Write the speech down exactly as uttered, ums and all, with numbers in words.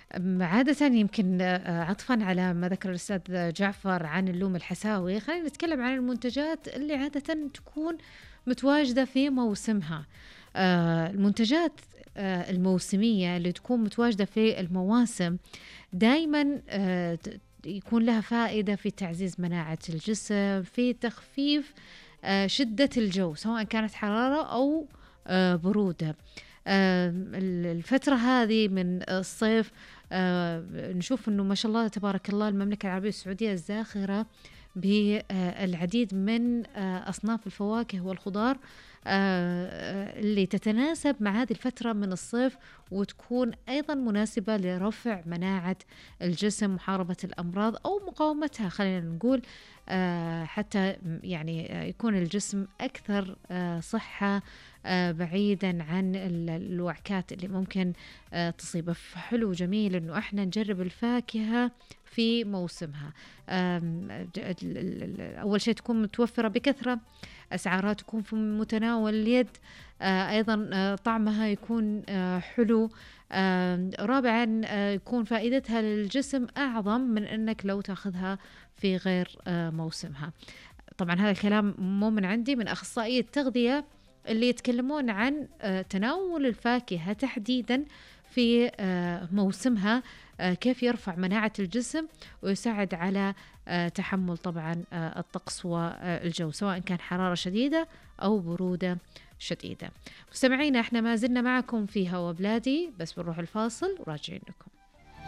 م عادةً يمكن آآ عطفًا على ما ذكر الأستاذ جعفر عن اللوم الحساوي، خلينا نتكلم عن المنتجات اللي عادةً تكون متواجدة في موسمها. آآ المنتجات آآ الموسمية اللي تكون متواجدة في المواسم دايمًا آآ ت يكون لها فائدة في تعزيز مناعة الجسم، في تخفيف آآ شدة الجو، سواء كانت حرارة أو آآ برودة. آمم ال الفترة هذه من الصيف آآ نشوف إنه ما شاء الله تبارك الله المملكة العربية السعودية زاخرة بالعديد من آآ أصناف الفواكه والخضار آآ اللي تتناسب مع هذه الفترة من الصيف، وتكون أيضًا مناسبة لرفع مناعة الجسم، محاربة الأمراض أو مقاومتها خلينا نقول، آآ حتى م يعني آه، يكون الجسم أكثر آآ صحة، آآ بعيدًا عن ال الوعكات اللي ممكن آآ تصيبه. فحلو جميل إنه إحنا نجرب الفاكهة في موسمها. آمم ج ال ال ال أول شي تكون متوفرة بكثرة، أسعارها تكون في متناول اليد، آآ أيضًا آآ طعمها يكون آآ حلو. آمم رابعًا آآ يكون فائدتها للجسم أعظم من إنك لو تاخذها في غير آآ موسمها. طبعًا هذا الكلام مو من عندي، من أخصائية التغذية اللي يتكلمون عن آآ تناول الفاكهة تحديدًا في آآ موسمها، آآ كيف يرفع مناعة الجسم ويساعد على آآ تحمُّل طبعًا آآ الطقس والجو، سواء كان حرارة شديدة أو برودة شديدة. مستمعينا إحنا ما زلنا معكم في هوا بلادي، بس بنروح الفاصل وراجعين لكم.